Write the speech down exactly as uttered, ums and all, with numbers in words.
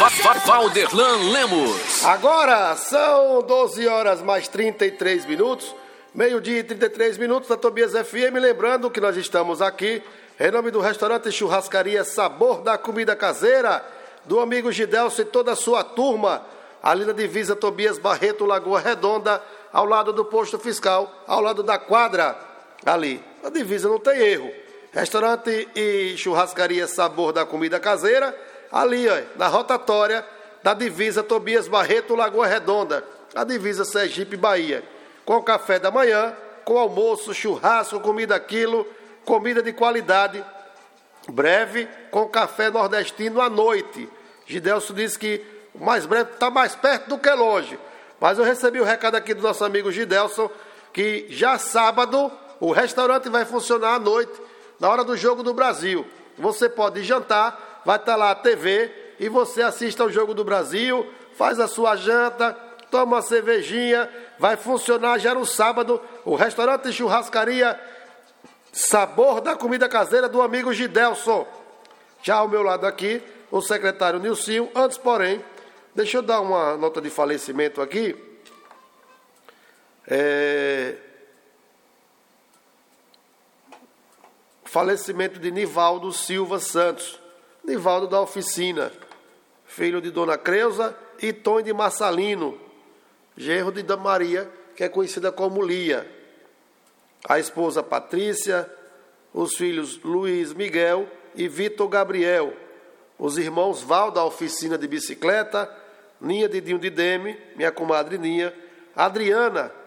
Valderlan Lemos. Agora são doze horas mais trinta e três minutos, meio-dia e trinta e três minutos da Tobias F M. Lembrando que nós estamos aqui em nome do restaurante Churrascaria Sabor da Comida Caseira, do amigo Gidelso e toda a sua turma, ali na divisa Tobias Barreto, Lagoa Redonda, ao lado do posto fiscal, ao lado da quadra, ali. A divisa não tem erro. Restaurante e Churrascaria Sabor da Comida Caseira, ali, ó, na rotatória da divisa Tobias Barreto, Lagoa Redonda, a divisa Sergipe, Bahia. Com café da manhã, com almoço, churrasco, comida quilo, comida de qualidade. Breve, com café nordestino à noite. Gidelso disse que o mais breve está mais perto do que longe. Mas eu recebi o recado aqui do nosso amigo Gidelson, que já sábado o restaurante vai funcionar à noite, na hora do Jogo do Brasil. Você pode jantar, vai estar lá a T V e você assiste ao Jogo do Brasil, faz a sua janta, toma uma cervejinha, vai funcionar já no sábado o restaurante e churrascaria Sabor da Comida Caseira do amigo Gidelson. Já ao meu lado aqui, o secretário Nilcinho. Antes, porém, deixa eu dar uma nota de falecimento aqui. É... Falecimento de Nivaldo Silva Santos. Nivaldo da Oficina, filho de Dona Creuza e Tony de Massalino, genro de Dona Maria, que é conhecida como Lia. A esposa Patrícia, os filhos Luiz Miguel e Vitor Gabriel, os irmãos Val da Oficina de Bicicleta, Ninha de Dinho de Deme, minha comadre Ninha, Adriana,